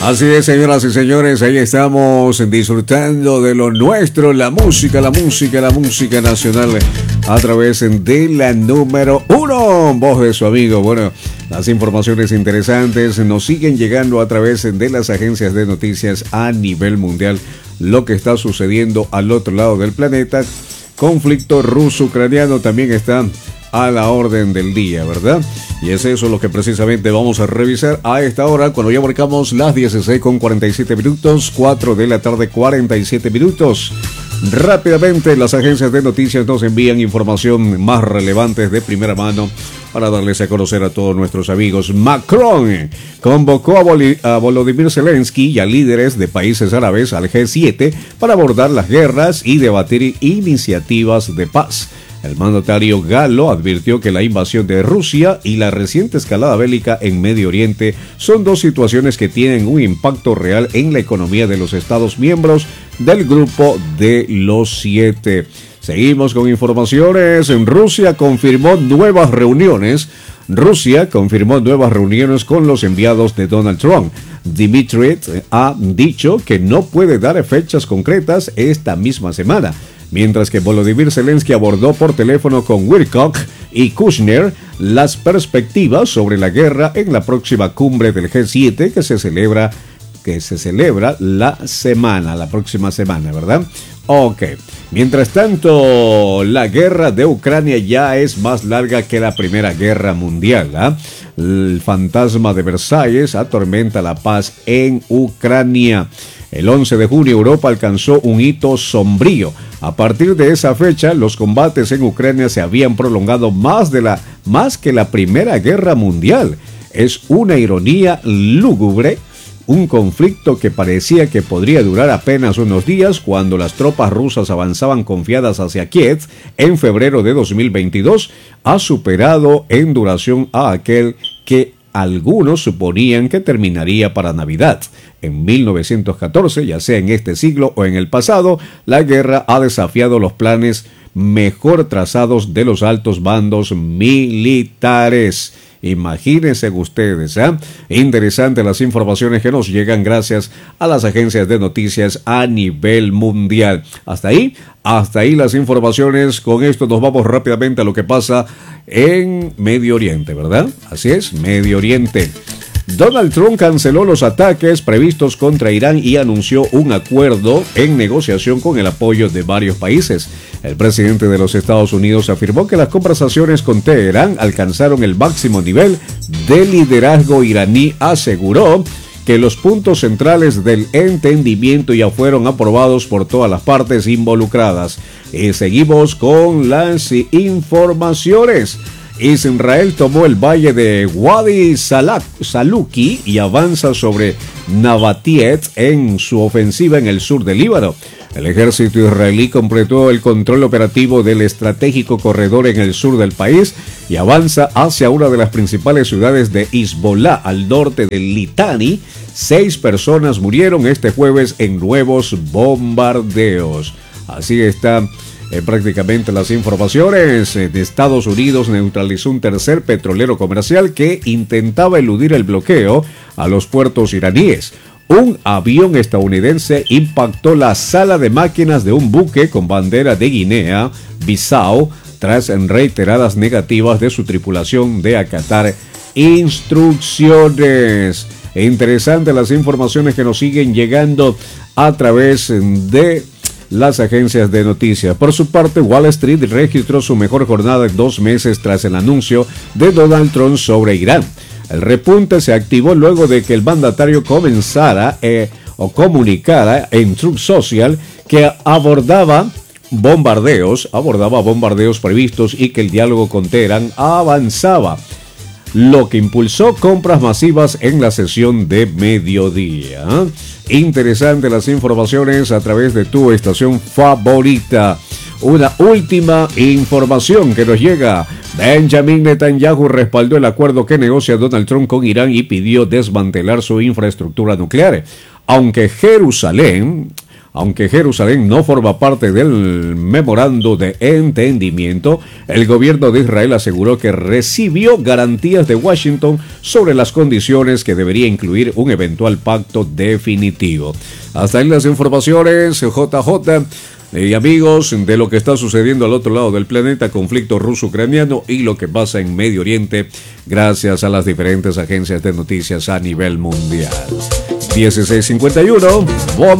Así es, señoras y señores, ahí estamos disfrutando de lo nuestro, la música nacional a través de la número 1, voz de su amigo. Bueno, las informaciones interesantes nos siguen llegando a través de las agencias de noticias a nivel mundial, lo que está sucediendo al otro lado del planeta. Conflicto ruso-ucraniano también está a la orden del día, ¿verdad? Y es eso lo que precisamente vamos a revisar a esta hora, cuando ya marcamos las 16:47, 4 de la tarde, 47 minutos. Rápidamente, las agencias de noticias nos envían información más relevante de primera mano para darles a conocer a todos nuestros amigos. Macron convocó a Volodymyr Zelensky y a líderes de países árabes al G7 para abordar las guerras y debatir iniciativas de paz. El mandatario galo advirtió que la invasión de Rusia y la reciente escalada bélica en Medio Oriente son dos situaciones que tienen un impacto real en la economía de los Estados miembros del Grupo de los 7. Seguimos con informaciones. Rusia confirmó nuevas reuniones con los enviados de Donald Trump. Dmitry ha dicho que no puede dar fechas concretas esta misma semana, mientras que Volodymyr Zelensky abordó por teléfono con Witkoff y Kushner las perspectivas sobre la guerra en la próxima cumbre del G7 que se celebra la próxima semana, ¿verdad? Ok. Mientras tanto, la guerra de Ucrania ya es más larga que la Primera Guerra Mundial, ¿eh? El fantasma de Versalles atormenta la paz en Ucrania. El 11 de junio Europa alcanzó un hito sombrío. A partir de esa fecha, los combates en Ucrania se habían prolongado más que la Primera Guerra Mundial. Es una ironía lúgubre, un conflicto que parecía que podría durar apenas unos días cuando las tropas rusas avanzaban confiadas hacia Kiev en febrero de 2022, ha superado en duración a aquel que algunos suponían que terminaría para Navidad. En 1914, ya sea en este siglo o en el pasado, la guerra ha desafiado los planes mejor trazados de los altos mandos militares. Imagínense ustedes, ¿eh? Interesantes las informaciones que nos llegan gracias a las agencias de noticias a nivel mundial. Hasta ahí las informaciones. Con esto nos vamos rápidamente a lo que pasa en Medio Oriente, ¿verdad? Así es, Medio Oriente. Donald Trump canceló los ataques previstos contra Irán y anunció un acuerdo en negociación con el apoyo de varios países. El presidente de los Estados Unidos afirmó que las conversaciones con Teherán alcanzaron el máximo nivel de liderazgo iraní. Aseguró que los puntos centrales del entendimiento ya fueron aprobados por todas las partes involucradas. Y seguimos con las informaciones. Israel tomó el valle de Wadi Saluki y avanza sobre Nabatiet en su ofensiva en el sur del Líbano. El ejército israelí completó el control operativo del estratégico corredor en el sur del país y avanza hacia una de las principales ciudades de Hezbollah, al norte de Litani. 6 personas murieron este jueves en nuevos bombardeos. Así está prácticamente las informaciones. De Estados Unidos neutralizó un tercer petrolero comercial que intentaba eludir el bloqueo a los puertos iraníes. Un avión estadounidense impactó la sala de máquinas de un buque con bandera de Guinea-Bissau tras reiteradas negativas de su tripulación de acatar instrucciones. Interesantes las informaciones que nos siguen llegando a través de las agencias de noticias. Por su parte, Wall Street registró su mejor jornada en 2 meses tras el anuncio de Donald Trump sobre Irán. El repunte se activó luego de que el mandatario comunicara en Truth Social que abordaba bombardeos previstos y que el diálogo con Teherán avanzaba, lo que impulsó compras masivas en la sesión de mediodía. Interesante las informaciones a través de tu estación favorita. Una última información que nos llega. Benjamin Netanyahu respaldó el acuerdo que negocia Donald Trump con Irán y pidió desmantelar su infraestructura nuclear. Aunque Jerusalén Aunque Jerusalén no forma parte del memorando de entendimiento, el gobierno de Israel aseguró que recibió garantías de Washington sobre las condiciones que debería incluir un eventual pacto definitivo. Hasta ahí las informaciones, JJ. Y amigos, de lo que está sucediendo al otro lado del planeta, conflicto ruso-ucraniano y lo que pasa en Medio Oriente, gracias a las diferentes agencias de noticias a nivel mundial. 16:51,